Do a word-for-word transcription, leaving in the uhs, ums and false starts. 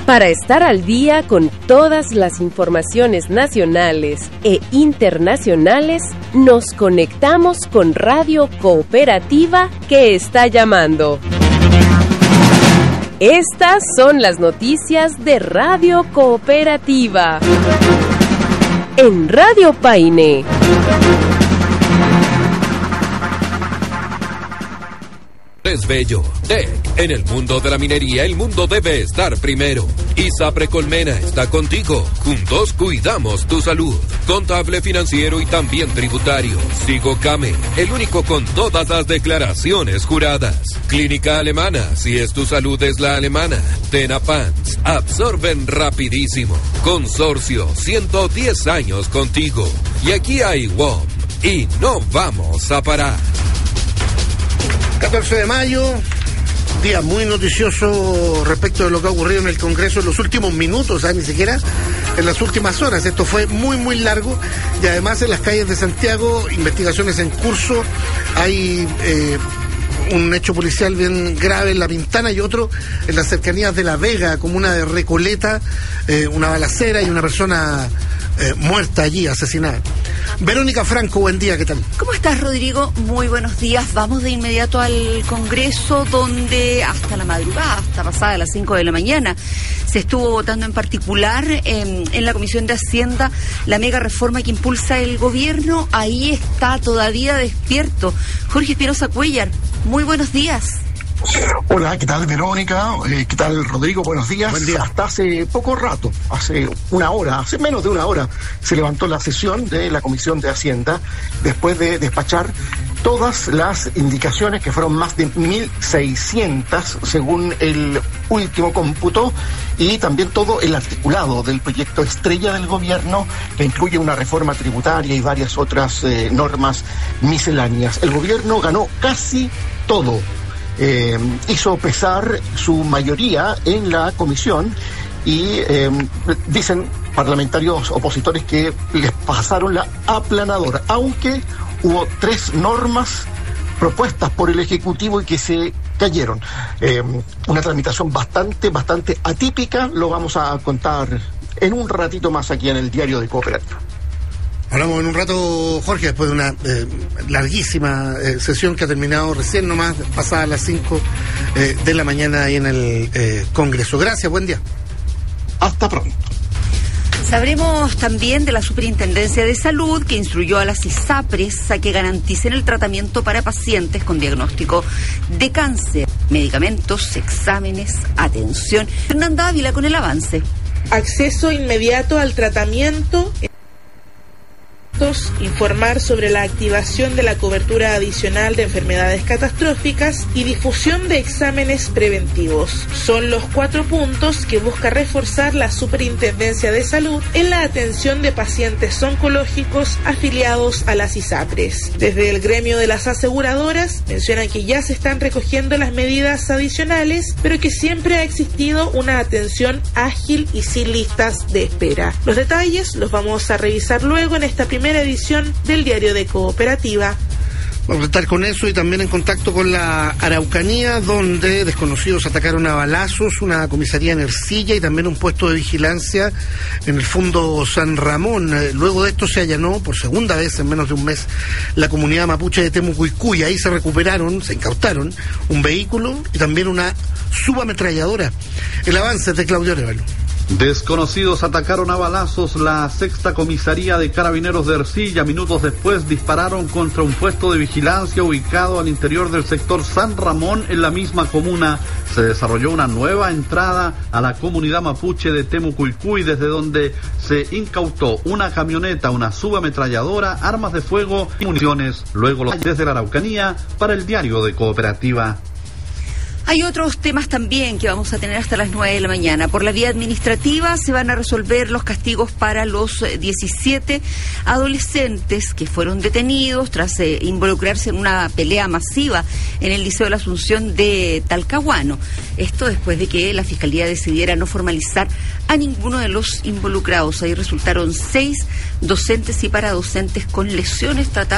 Para estar al día con todas las informaciones nacionales e internacionales, nos conectamos con Radio Cooperativa que está llamando. Estas son las noticias de Radio Cooperativa. En Radio Paine. Es bello. T E C. En el mundo de la minería, el mundo debe estar primero. ISAPRE Colmena está contigo. Juntos cuidamos tu salud. Contable, financiero y también tributario. Sigocame, el único con todas las declaraciones juradas. Clínica Alemana, si es tu salud es la alemana. Tenapants, absorben rapidísimo. Consorcio, ciento diez años contigo. Y aquí hay W O M. Y no vamos a parar. catorce de mayo, día muy noticioso respecto de lo que ha ocurrido en el Congreso en los últimos minutos, ¿eh? Ni siquiera en las últimas horas. Esto fue muy, muy largo y además en las calles de Santiago, investigaciones en curso, hay eh, un hecho policial bien grave en La Pintana y otro en las cercanías de La Vega, comuna de Recoleta, eh, una balacera y una persona eh, muerta allí, asesinada. Verónica Franco, buen día, ¿qué tal? ¿Cómo estás, Rodrigo? Muy buenos días. Vamos de inmediato al Congreso, donde hasta la madrugada, hasta pasada las cinco de la mañana, se estuvo votando en particular eh, en la Comisión de Hacienda la mega reforma que impulsa el gobierno. Ahí está todavía despierto Jorge Espinosa Cuellar. Muy buenos días. Hola, ¿qué tal, Verónica? Eh, ¿Qué tal, Rodrigo? Buenos días. Buen día. Hasta hace poco rato, hace una hora, hace menos de una hora, se levantó la sesión de la Comisión de Hacienda después de despachar todas las indicaciones, que fueron más de mil seiscientas según el último cómputo, y también todo el articulado del proyecto estrella del gobierno, que incluye una reforma tributaria y varias otras eh, normas misceláneas. El gobierno ganó casi todo. Eh, hizo pesar su mayoría en la comisión y eh, dicen parlamentarios opositores que les pasaron la aplanadora, aunque hubo tres normas propuestas por el Ejecutivo y que se cayeron. Eh, una tramitación bastante, bastante atípica, lo vamos a contar en un ratito más aquí en el Diario de Cooperativa. Hablamos en un rato, Jorge, después de una eh, larguísima eh, sesión que ha terminado recién nomás, pasadas las cinco eh, de la mañana ahí en el eh, Congreso. Gracias, buen día. Hasta pronto. Sabremos también de la Superintendencia de Salud, que instruyó a las ISAPRES a que garanticen el tratamiento para pacientes con diagnóstico de cáncer, medicamentos, exámenes, atención. Fernanda Ávila con el avance. Acceso inmediato al tratamiento. Informar sobre la activación de la cobertura adicional de enfermedades catastróficas y difusión de exámenes preventivos. Son los cuatro puntos que busca reforzar la Superintendencia de Salud en la atención de pacientes oncológicos afiliados a las ISAPRES. Desde el gremio de las aseguradoras mencionan que ya se están recogiendo las medidas adicionales, pero que siempre ha existido una atención ágil y sin listas de espera. Los detalles los vamos a revisar luego en esta primera edición del Diario de Cooperativa. Vamos a estar con eso y también en contacto con la Araucanía, donde desconocidos atacaron a balazos una comisaría en Ercilla y también un puesto de vigilancia en el Fondo San Ramón. Luego de esto se allanó por segunda vez en menos de un mes la comunidad mapuche de Temucuicui. Ahí se recuperaron, se incautaron un vehículo y también una subametralladora. El avance es de Claudio Arevalo. Desconocidos atacaron a balazos la sexta comisaría de Carabineros de Ercilla. Minutos después dispararon contra un puesto de vigilancia ubicado al interior del sector San Ramón en la misma comuna. Se desarrolló una nueva entrada a la comunidad mapuche de Temucuicui, desde donde se incautó una camioneta, una subametralladora, armas de fuego y municiones. Luego los desde la Araucanía para el Diario de Cooperativa. Hay otros temas también que vamos a tener hasta las nueve de la mañana. Por la vía administrativa se van a resolver los castigos para los diecisiete adolescentes que fueron detenidos tras eh, involucrarse en una pelea masiva en el Liceo de la Asunción de Talcahuano. Esto después de que la Fiscalía decidiera no formalizar a ninguno de los involucrados. Ahí resultaron seis docentes y paradocentes con lesiones tratadas